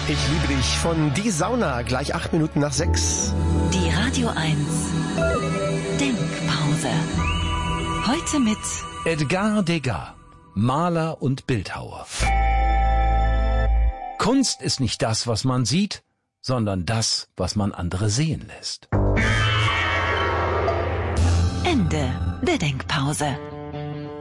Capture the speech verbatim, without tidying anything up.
Ich liebe dich von Die Sauna, gleich acht Minuten nach sechs. Die Radio eins Denkpause. Heute mit Edgar Degas, Maler und Bildhauer. Kunst ist nicht das, was man sieht, sondern das, was man andere sehen lässt. Ende der Denkpause.